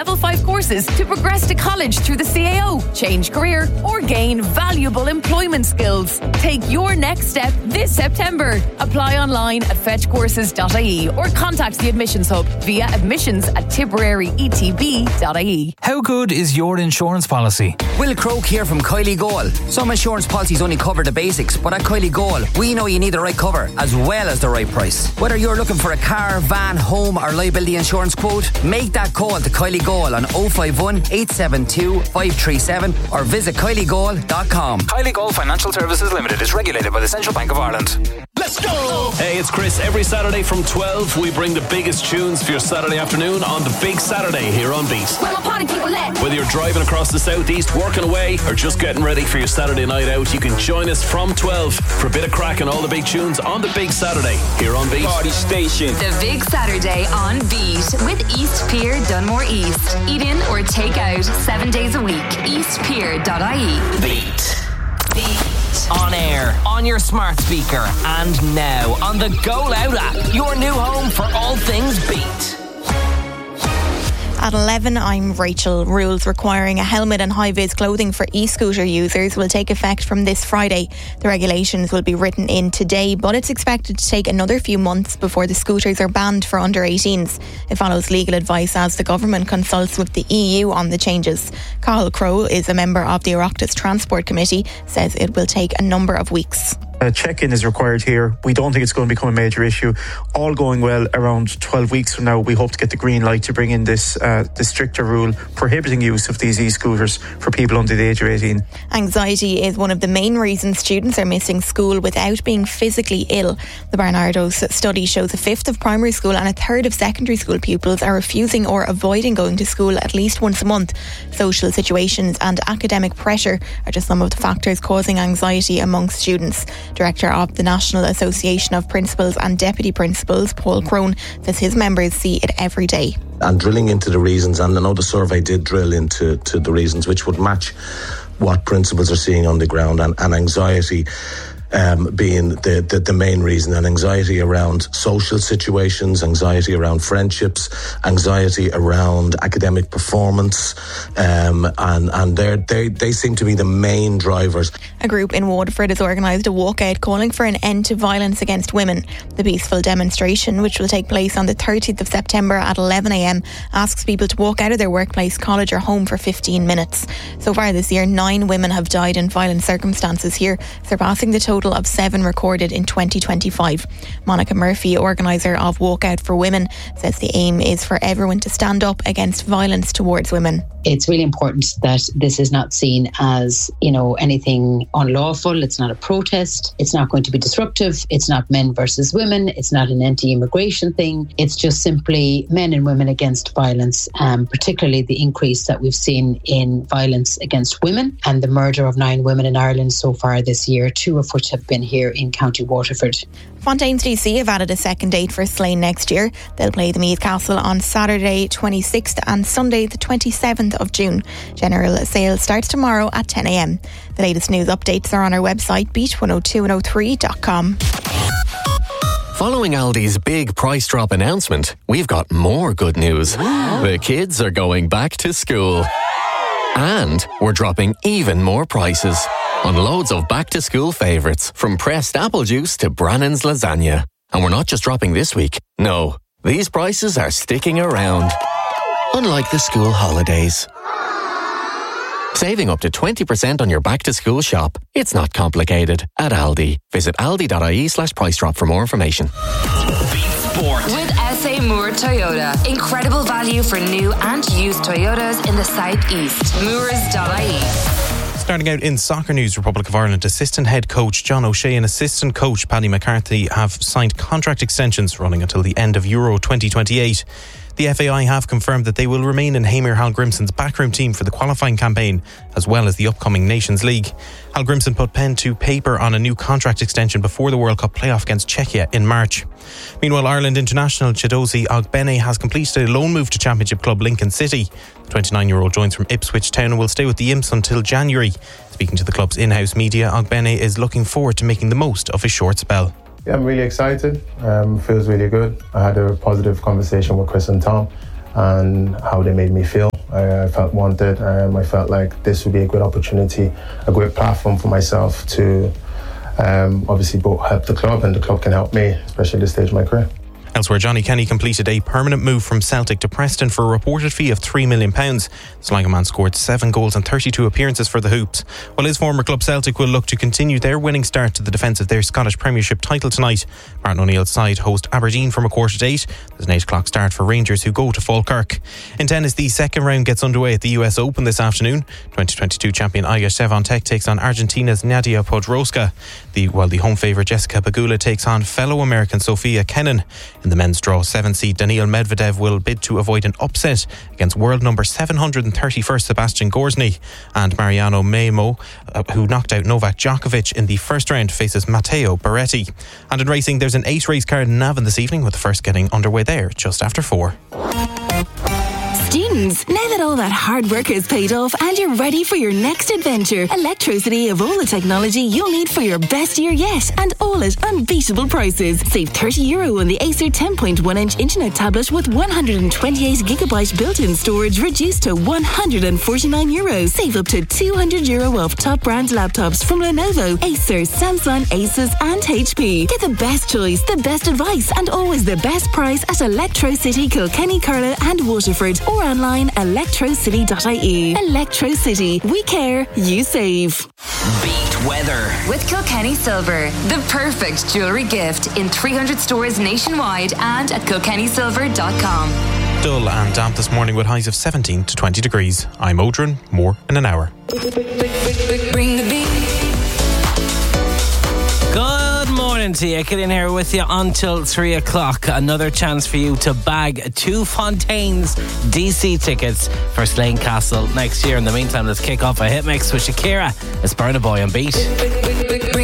level 5 courses to progress to college through the CAO, change career, or gain valuable employment skills. Take your next step this September. Apply online at fetchcourses.ie or contact the Admissions Hub via admissions@tiperairetb.ie. How good is your insurance policy? Will Croak here from Kylie Goal. Some insurance policies only cover the basics, but at Kylie Goal, we know you need the right cover as well as the right price. Whether you're looking for a car, van, home or liability insurance quote, make that call to Kylie Goal on 051 872 537 or visit kyliegoal.com. Kylie Goal Financial Services Limited is regulated by the Central Bank of Ireland. Let's go! Hey, it's Chris. Every Saturday from 12, we bring the biggest tunes for your Saturday afternoon on the Big Saturday here on Beat. Whether you're driving across the southeast, working away, or just getting ready for your Saturday night out, you can join us from 12 for a bit of crack and all the big tunes on the Big Saturday here on Beat. Party Station. The Big Saturday on Beat with East Pier Dunmore East. Eat in or take out 7 days a week. eastpier.ie. Beat. On air, on your smart speaker, and now on the Go Loud app, your new home for all things Beat. At 11, I'm Rachel. Rules requiring a helmet and high-vis clothing for e-scooter users will take effect from this Friday. The regulations will be written in today, but it's expected to take another few months before the scooters are banned for under 18s. It follows legal advice as the government consults with the EU on the changes. Cathal Crowe is a member of the Oireachtas Transport Committee, says it will take a number of weeks. A check-in is required here. We don't think it's going to become a major issue. All going well, around 12 weeks from now, we hope to get the green light to bring in this stricter rule prohibiting use of these e-scooters for people under the age of 18. Anxiety is one of the main reasons students are missing school without being physically ill. The Barnardo's study shows a fifth of primary school and a third of secondary school pupils are refusing or avoiding going to school at least once a month. Social situations and academic pressure are just some of the factors causing anxiety among students. Director of the National Association of Principals and Deputy Principals, Paul Crone, says his members see it every day. And drilling into the reasons, and I know the survey did drill into the reasons which would match what principals are seeing on the ground, and anxiety being the main reason, and anxiety around social situations, anxiety around friendships, anxiety around academic performance, and they seem to be the main drivers. A group in Waterford has organised a walkout calling for an end to violence against women. The peaceful demonstration, which will take place on the 30th of September at 11am, asks people to walk out of their workplace, college or home for 15 minutes. So far this year, 9 women have died in violent circumstances here, surpassing the total of 7 recorded in 2025. Monica Murphy, organiser of Walkout for Women, says the aim is for everyone to stand up against violence towards women. It's really important that this is not seen as, anything unlawful. It's not a protest. It's not going to be disruptive. It's not men versus women. It's not an anti-immigration thing. It's just simply men and women against violence, particularly the increase that we've seen in violence against women and the murder of 9 women in Ireland so far this year, 2 of which have been here in County Waterford. Fontaine's DC have added a second date for Slane next year. They'll play the Meath Castle on Saturday 26th and Sunday the 27th of June. General sale starts tomorrow at 10am. The latest news updates are on our website beat102103.com. Following Aldi's big price drop announcement, we've got more good news. The kids are going back to school. And we're dropping even more prices on loads of back-to-school favourites, from pressed apple juice to Brannan's lasagna. And we're not just dropping this week. No, these prices are sticking around. Unlike the school holidays. Saving up to 20% on your back-to-school shop. It's not complicated at Aldi. Visit aldi.ie/price drop for more information. Sport. With SA Moore Toyota. Incredible value for new and used Toyotas in the southeast. Moores.ie. Starting out in soccer news, Republic of Ireland assistant head coach John O'Shea and assistant coach Paddy McCarthy have signed contract extensions running until the end of Euro 2028. The FAI have confirmed that they will remain in Heimir Hallgrimsson's backroom team for the qualifying campaign, as well as the upcoming Nations League. Hallgrimsson put pen to paper on a new contract extension before the World Cup playoff against Czechia in March. Meanwhile, Ireland international Chidozie Ogbene has completed a loan move to Championship club Lincoln City. The 29-year-old joins from Ipswich Town and will stay with the Imps until January. Speaking to the club's in-house media, Ogbene is looking forward to making the most of his short spell. Yeah, I'm really excited. Feels really good. I had a positive conversation with Chris and Tom and how they made me feel. I felt wanted, and I felt like this would be a good opportunity, a great platform for myself to obviously both help the club, and the club can help me, especially at this stage of my career. Elsewhere, Johnny Kenny completed a permanent move from Celtic to Preston for a reported fee of £3 million. The Sligo man scored 7 goals and 32 appearances for the Hoops. While his former club Celtic will look to continue their winning start to the defence of their Scottish Premiership title tonight. Martin O'Neill's side host Aberdeen from 8:15. There's an 8 o'clock start for Rangers, who go to Falkirk. In tennis, the second round gets underway at the US Open this afternoon. 2022 champion Iga Swiatek takes on Argentina's Nadia Podoroska. While the home favourite Jessica Pegula takes on fellow American Sofia Kenin. In the men's draw, 7-seed Daniil Medvedev will bid to avoid an upset against world number 731 Sebastian Gorzny. And Mariano Maimo, who knocked out Novak Djokovic in the first round, faces Matteo Berretti. And in racing, there's an 8 race card in Navan this evening, with the first getting underway there just after 4. Students, now that all that hard work has paid off and you're ready for your next adventure, Electrocity have all the technology you'll need for your best year yet, and all at unbeatable prices. Save €30 on the Acer 10.1-inch internet tablet with 128GB built-in storage, reduced to €149. Save up to €200 off top brand laptops from Lenovo, Acer, Samsung, Asus and HP. Get the best choice, the best advice and always the best price at Electrocity, Kilkenny, Carlow and Waterford, or online electrocity.ie. Electrocity. We care, you save. Beat weather with Kilkenny Silver, the perfect jewellery gift in 300 stores nationwide and at kilkennysilver.com. Dull and damp this morning with highs of 17 to 20 degrees. I'm Odrin. More in an hour. Bring the beat. Good morning to you. Killian here with you until 3 o'clock. Another chance for you to bag 2 Fontaines DC tickets for Slane Castle next year. In the meantime, let's kick off a hit mix with Shakira. It's Burna Boy on Beat.